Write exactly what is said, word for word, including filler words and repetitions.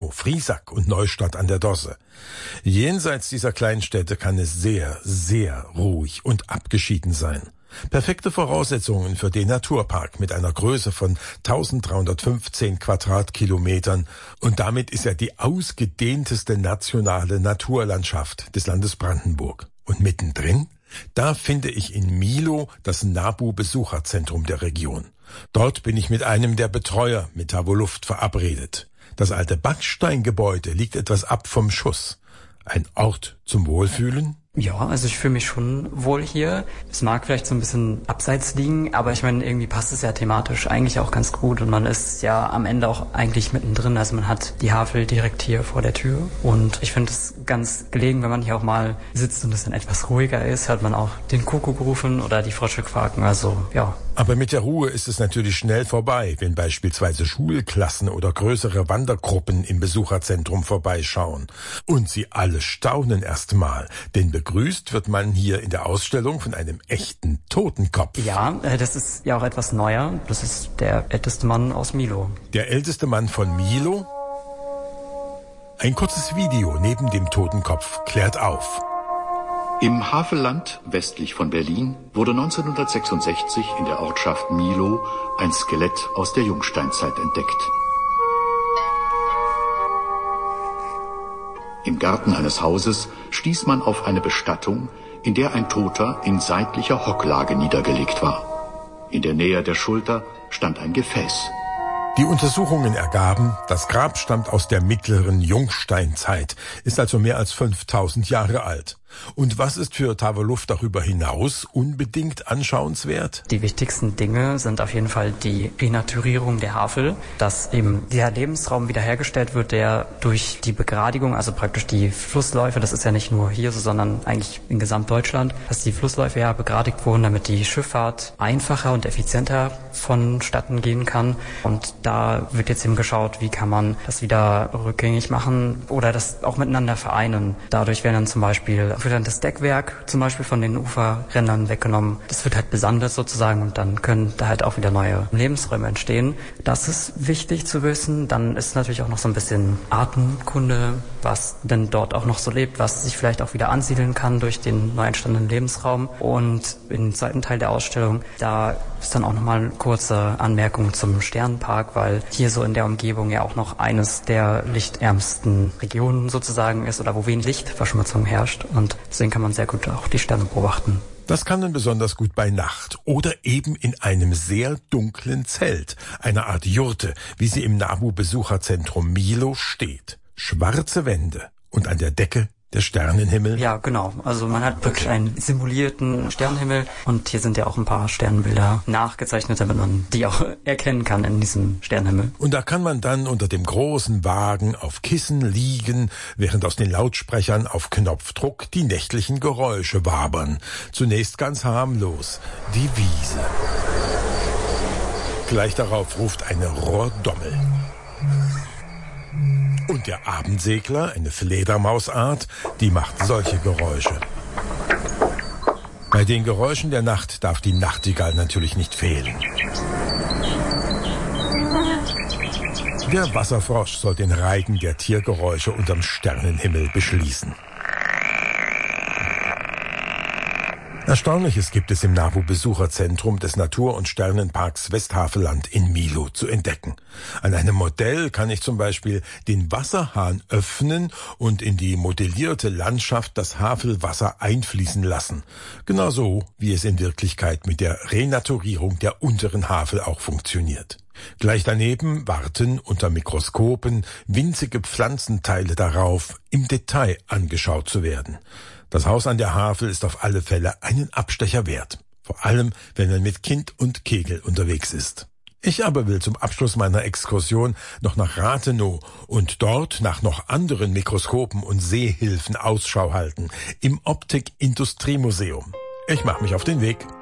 Milo, Friesack und Neustadt an der Dosse. Jenseits dieser kleinen Städte kann es sehr, sehr ruhig und abgeschieden sein. Perfekte Voraussetzungen für den Naturpark mit einer Größe von eintausenddreihundertfünfzehn Quadratkilometern, und damit ist er die ausgedehnteste nationale Naturlandschaft des Landes Brandenburg. Und mittendrin, da finde ich in Milo das NABU-Besucherzentrum der Region. Dort bin ich mit einem der Betreuer mit Tavoluft verabredet. Das alte Backsteingebäude liegt etwas ab vom Schuss. Ein Ort zum Wohlfühlen? Ja, also ich fühle mich schon wohl hier. Es mag vielleicht so ein bisschen abseits liegen, aber ich meine, irgendwie passt es ja thematisch eigentlich auch ganz gut und man ist ja am Ende auch eigentlich mittendrin. Also man hat die Havel direkt hier vor der Tür und ich finde es ganz gelegen, wenn man hier auch mal sitzt und es dann etwas ruhiger ist, hört man auch den Kuckuck rufen oder die Frösche quaken, also ja. Aber mit der Ruhe ist es natürlich schnell vorbei, wenn beispielsweise Schulklassen oder größere Wandergruppen im Besucherzentrum vorbeischauen. Und sie alle staunen erst mal, denn begrüßt wird man hier in der Ausstellung von einem echten Totenkopf. Ja, das ist ja auch etwas neuer. Das ist der älteste Mann aus Milo. Der älteste Mann von Milo? Ein kurzes Video neben dem Totenkopf klärt auf. Im Havelland westlich von Berlin wurde neunzehnhundertsechsundsechzig in der Ortschaft Milo ein Skelett aus der Jungsteinzeit entdeckt. Im Garten eines Hauses stieß man auf eine Bestattung, in der ein Toter in seitlicher Hocklage niedergelegt war. In der Nähe der Schulter stand ein Gefäß. Die Untersuchungen ergaben, das Grab stammt aus der mittleren Jungsteinzeit, ist also mehr als fünftausend Jahre alt. Und was ist für Tavoluft darüber hinaus unbedingt anschauenswert? Die wichtigsten Dinge sind auf jeden Fall die Renaturierung der Havel, dass eben der Lebensraum wiederhergestellt wird, der durch die Begradigung, also praktisch die Flussläufe, das ist ja nicht nur hier so, sondern eigentlich in Gesamtdeutschland, dass die Flussläufe ja begradigt wurden, damit die Schifffahrt einfacher und effizienter vonstatten gehen kann. Und da wird jetzt eben geschaut, wie kann man das wieder rückgängig machen oder das auch miteinander vereinen. Dadurch werden dann zum Beispiel wird dann das Deckwerk zum Beispiel von den Uferrändern weggenommen. Das wird halt besandet sozusagen und dann können da halt auch wieder neue Lebensräume entstehen. Das ist wichtig zu wissen. Dann ist natürlich auch noch so ein bisschen Artenkunde, was denn dort auch noch so lebt, was sich vielleicht auch wieder ansiedeln kann durch den neu entstandenen Lebensraum. Und im zweiten Teil der Ausstellung, da ist dann auch nochmal eine kurze Anmerkung zum Sternenpark, weil hier so in der Umgebung ja auch noch eines der lichtärmsten Regionen sozusagen ist oder wo wenig Lichtverschmutzung herrscht. Und deswegen kann man sehr gut auch die Sterne beobachten. Das kann man besonders gut bei Nacht oder eben in einem sehr dunklen Zelt, einer Art Jurte, wie sie im NABU-Besucherzentrum Milo steht. Schwarze Wände und an der Decke der Sternenhimmel. Ja, genau. Also man hat wirklich einen simulierten Sternenhimmel und hier sind ja auch ein paar Sternbilder nachgezeichnet, damit man die auch erkennen kann in diesem Sternenhimmel. Und da kann man dann unter dem großen Wagen auf Kissen liegen, während aus den Lautsprechern auf Knopfdruck die nächtlichen Geräusche wabern. Zunächst ganz harmlos, die Wiese. Gleich darauf ruft eine Rohrdommel. Und der Abendsegler, eine Fledermausart, die macht solche Geräusche. Bei den Geräuschen der Nacht darf die Nachtigall natürlich nicht fehlen. Der Wasserfrosch soll den Reigen der Tiergeräusche unterm Sternenhimmel beschließen. Erstaunliches gibt es im NABU-Besucherzentrum des Natur- und Sternenparks Westhavelland in Milo zu entdecken. An einem Modell kann ich zum Beispiel den Wasserhahn öffnen und in die modellierte Landschaft das Havelwasser einfließen lassen. Genauso wie es in Wirklichkeit mit der Renaturierung der unteren Havel auch funktioniert. Gleich daneben warten unter Mikroskopen winzige Pflanzenteile darauf, im Detail angeschaut zu werden. Das Haus an der Havel ist auf alle Fälle einen Abstecher wert. Vor allem, wenn man mit Kind und Kegel unterwegs ist. Ich aber will zum Abschluss meiner Exkursion noch nach Rathenow und dort nach noch anderen Mikroskopen und Sehhilfen Ausschau halten. Im Optik-Industriemuseum. Ich mache mich auf den Weg.